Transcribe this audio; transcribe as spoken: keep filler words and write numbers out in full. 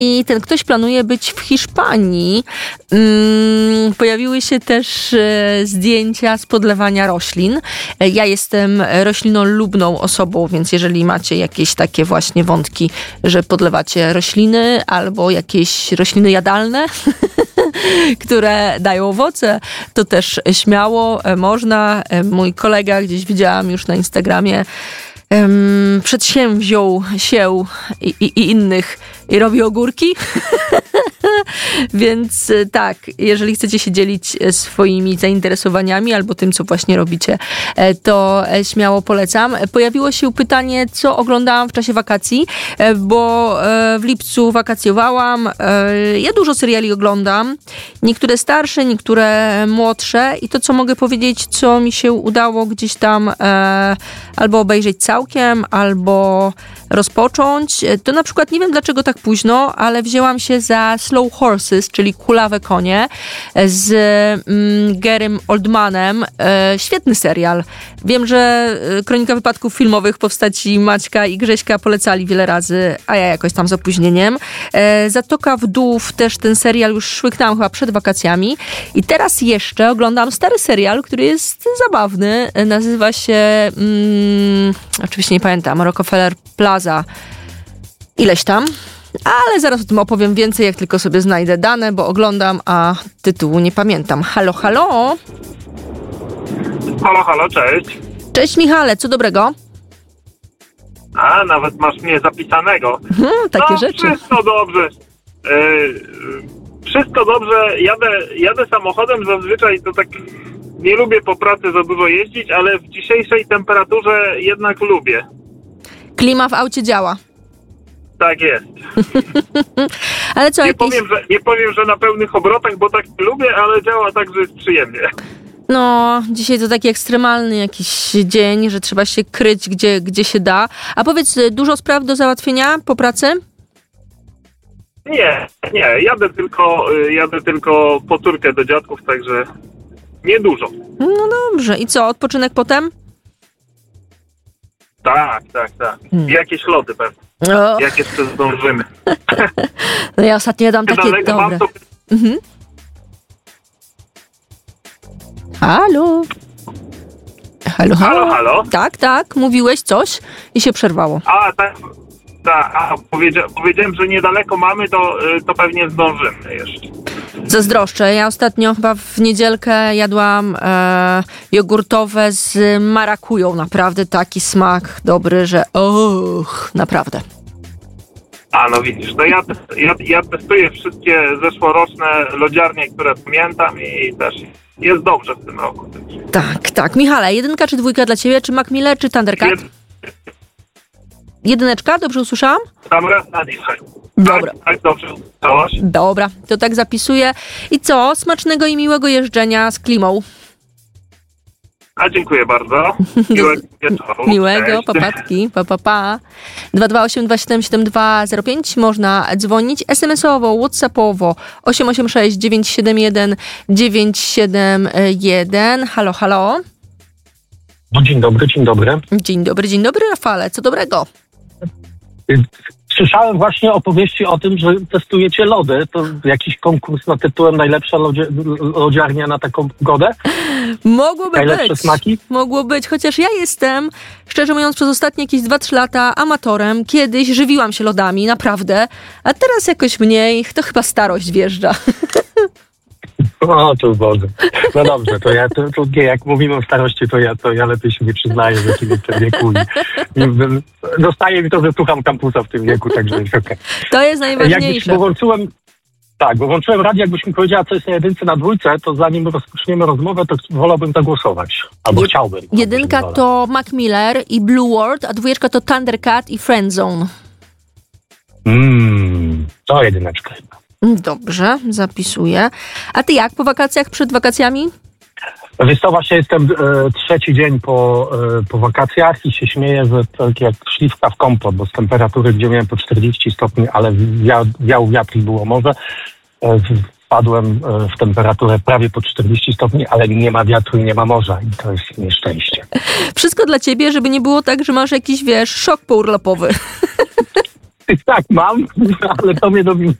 I ten ktoś planuje być w Hiszpanii. Hmm, pojawiły się też e, zdjęcia z podlewania roślin. E, ja jestem roślinolubną osobą, więc jeżeli macie jakieś takie właśnie wątki, że podlewacie rośliny albo jakieś rośliny jadalne, które dają owoce, to też śmiało e, można. E, mój kolega, gdzieś widziałam już na Instagramie, Um, przedsięwziął się i, i, i innych i robi ogórki. Więc tak, jeżeli chcecie się dzielić swoimi zainteresowaniami albo tym, co właśnie robicie, to śmiało polecam. Pojawiło się pytanie, co oglądałam w czasie wakacji, bo w lipcu wakacjowałam. Ja dużo seriali oglądam. Niektóre starsze, niektóre młodsze i to, co mogę powiedzieć, co mi się udało gdzieś tam albo obejrzeć całkiem, albo rozpocząć, to na przykład nie wiem dlaczego tak późno, ale wzięłam się za Slow Horses, czyli Kulawe konie z mm, Garym Oldmanem. E, świetny serial. Wiem, że Kronika wypadków filmowych w postaci Maćka i Grześka polecali wiele razy, a ja jakoś tam z opóźnieniem. E, Zatoka Wdów, też ten serial już szłyknęłam chyba przed wakacjami. I teraz jeszcze oglądam stary serial, który jest zabawny. Nazywa się mm, oczywiście nie pamiętam, Rockefeller Plaza ileś tam, ale zaraz o tym opowiem więcej, jak tylko sobie znajdę dane, bo oglądam, a tytułu nie pamiętam. Halo, halo? Halo, halo, cześć. Cześć Michale, co dobrego? A, nawet masz mnie zapisanego. Hmm, takie no, rzeczy. Wszystko dobrze. Yy, wszystko dobrze. Jadę, jadę samochodem, zazwyczaj to tak nie lubię po pracy za dużo jeździć, ale w dzisiejszej temperaturze jednak lubię. Klima w aucie działa. Tak jest. Ale co, nie, jakieś... powiem, że, nie powiem, że na pełnych obrotach, bo tak nie lubię, ale działa tak, że jest przyjemnie. No, dzisiaj to taki ekstremalny jakiś dzień, że trzeba się kryć gdzie, gdzie się da. A powiedz, dużo spraw do załatwienia po pracy? Nie, nie. Jadę tylko, jadę tylko po córkę do dziadków, także niedużo. No dobrze. I co, odpoczynek potem? Tak, tak, tak. Hmm. Jakieś lody pewnie. O. Jak jeszcze zdążymy. No ja ostatnio dam takie dobre. Mam to... Mhm. Halo. Halo, halo. Halo, halo. Tak, tak, mówiłeś coś i się przerwało. A, tak, tak. A, powiedzia- powiedziałem, że niedaleko mamy, to, to pewnie zdążymy jeszcze. Zazdroszczę. Ja ostatnio chyba w niedzielkę jadłam e, jogurtowe z marakują. Naprawdę taki smak dobry, że och, naprawdę. A, no widzisz, to ja, ja, ja testuję wszystkie zeszłoroczne lodziarnie, które pamiętam i też jest dobrze w tym roku. Tak, tak. Michale, jedynka czy dwójka dla ciebie? Czy Macmillan, czy Thundercat? Jed... Jedyneczka, dobrze usłyszałam? Tam raz na dzisiaj. Dobra. Tak, tak dobrze usłyszałaś. Dobra, to tak zapisuję. I co? Smacznego i miłego jeżdżenia z klimą. A dziękuję bardzo. Miłego wieczoru. Miłego, Cześć. papatki, pa, pa, pa. dwa dwa osiem dwa siedem siedem dwa zero pięć. Można dzwonić es em esowo, whatsappowo osiem osiem sześć dziewięć siedem jeden dziewięć siedem jeden. Halo, halo. No, dzień dobry, dzień dobry. Dzień dobry, dzień dobry, Rafale. Co dobrego? Słyszałem właśnie opowieści o tym, że testujecie lody. To jakiś konkurs nad tytułem Najlepsza lodzie, lodziarnia na taką pogodę? Mogłoby Najlepsze być. smaki? Mogło być, chociaż ja jestem, szczerze mówiąc, przez ostatnie jakieś dwa trzy lata amatorem. Kiedyś żywiłam się lodami, naprawdę. A teraz jakoś mniej. To chyba starość wjeżdża. O, to Boże. No dobrze, to ja, to, to nie, jak mówimy o starości, to ja, to ja lepiej się nie przyznaję, w jakim jestem wieku. I, i, dostaje mi to, że słucham kampusa w tym wieku, także jest okej. Okay. To jest najważniejsze. Jakbyś, bo włączyłem, tak, bo włączyłem radio, jakbyś mi powiedziała, co jest na jedynce, na dwójce, to zanim rozpoczniemy rozmowę, to wolałbym zagłosować. Albo Je, chciałbym. Jedynka to Macmillan i Blue World, a dwójeczka to Thundercat i Friendzone. Mmm, to jedyneczka chyba. Dobrze, zapisuję. A ty jak po wakacjach, przed wakacjami? Wiesz co, właśnie jestem e, trzeci dzień po, e, po wakacjach i się śmieję, że tak jak śliwka w kompot, bo z temperatury, gdzie miałem po czterdzieści stopni, ale wia, wiał wiatr i było morze, e, wpadłem e, w temperaturę prawie po czterdzieści stopni, ale nie ma wiatru i nie ma morza i to jest nieszczęście. Wszystko dla ciebie, żeby nie było tak, że masz jakiś, wiesz, szok pourlopowy. tak, mam, ale to mnie do,